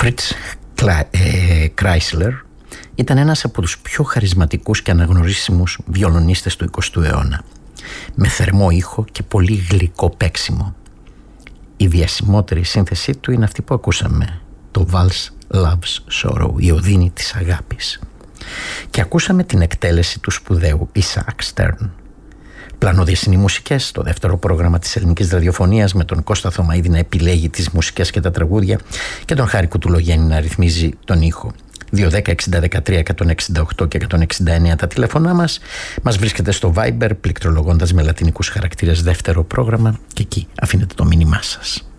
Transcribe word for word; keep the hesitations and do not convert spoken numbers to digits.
Fritz Kreisler ήταν ένας από τους πιο χαρισματικούς και αναγνωρίσιμους βιολονίστες του εικοστού αιώνα, με θερμό ήχο και πολύ γλυκό παίξιμο. Η διασημότερη σύνθεσή του είναι αυτή που ακούσαμε, το Vals Love's Sorrow, η οδύνη της αγάπης. Και ακούσαμε την εκτέλεση του σπουδαίου Isaac Stern. Πλανόδιασυνοι μουσικές, το δεύτερο πρόγραμμα της ελληνικής ραδιοφωνίας, με τον Κώστα Θωμαίδη να επιλέγει τις μουσικές και τα τραγούδια και τον Χάρη Κουτουλογέννη να ρυθμίζει τον ήχο. δύο δέκα εξήντα δεκατρία εκατόν εξήντα οκτώ και εκατόν εξήντα εννέα τα τηλέφωνά μας. Μας βρίσκεται στο Viber πληκτρολογώντας με λατινικούς χαρακτήρες δεύτερο πρόγραμμα και εκεί αφήνετε το μήνυμά σας.